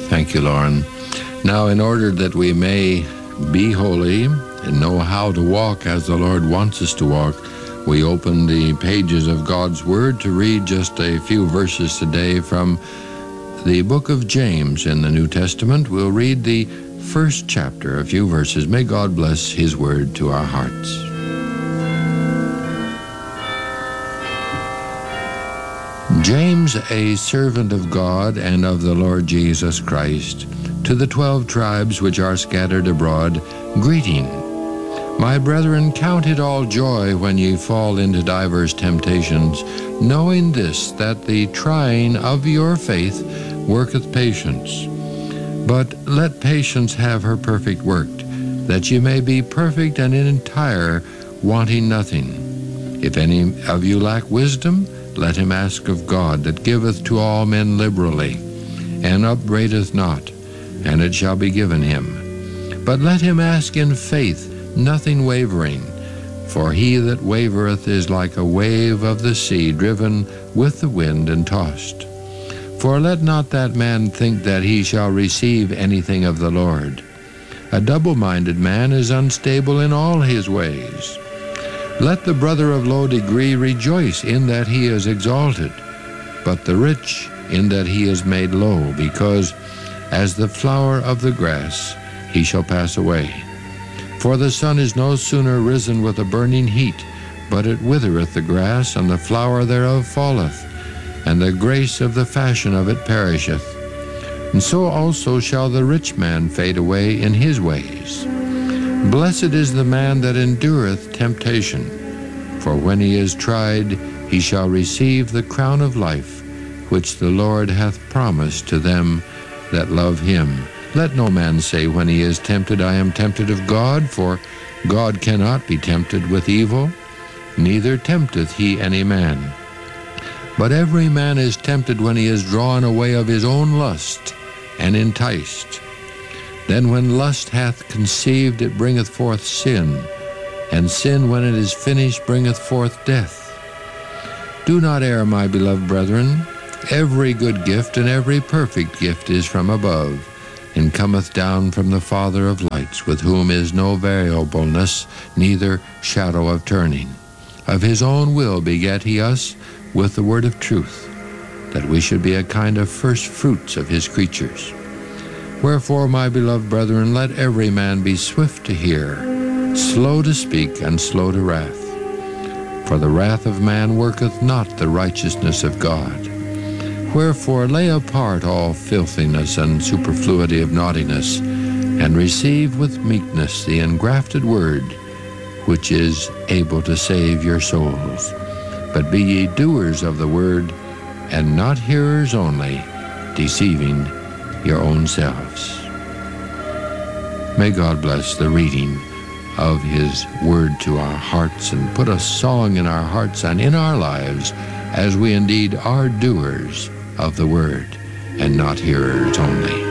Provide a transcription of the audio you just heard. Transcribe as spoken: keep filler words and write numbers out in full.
Thank you, Lauren. Now, in order that we may be holy and know how to walk as the Lord wants us to walk, we open the pages of God's Word to read just a few verses today from the book of James in the New Testament. We'll read the first chapter, a few verses. May God bless His Word to our hearts. James, a servant of God and of the Lord Jesus Christ, to the twelve tribes which are scattered abroad, greeting. My brethren, count it all joy when ye fall into divers temptations, knowing this, that the trying of your faith worketh patience. But let patience have her perfect work, that ye may be perfect and entire, wanting nothing. If any of you lack wisdom, let him ask of God, that giveth to all men liberally, and upbraideth not, and it shall be given him. But let him ask in faith, nothing wavering. For he that wavereth is like a wave of the sea, driven with the wind and tossed. For let not that man think that he shall receive anything of the Lord. A double-minded man is unstable in all his ways. Let the brother of low degree rejoice in that he is exalted, but the rich in that he is made low, because as the flower of the grass he shall pass away. For the sun is no sooner risen with a burning heat, but it withereth the grass, and the flower thereof falleth, and the grace of the fashion of it perisheth. And so also shall the rich man fade away in his ways. Blessed is the man that endureth temptation, for when he is tried, he shall receive the crown of life, which the Lord hath promised to them that love him. Let no man say when he is tempted, I am tempted of God, for God cannot be tempted with evil, neither tempteth he any man. But every man is tempted when he is drawn away of his own lust, and enticed. Then when lust hath conceived, it bringeth forth sin, and sin, when it is finished, bringeth forth death. Do not err, my beloved brethren. Every good gift and every perfect gift is from above, and cometh down from the Father of lights, with whom is no variableness, neither shadow of turning. Of his own will begat he us with the word of truth, that we should be a kind of first fruits of his creatures. Wherefore, my beloved brethren, let every man be swift to hear, slow to speak, and slow to wrath. For the wrath of man worketh not the righteousness of God. Wherefore lay apart all filthiness and superfluity of naughtiness, and receive with meekness the engrafted word, which is able to save your souls. But be ye doers of the word, and not hearers only, deceiving your own selves. May God bless the reading of his word to our hearts, and put a song in our hearts and in our lives, as we indeed are doers of the word, and not hearers only.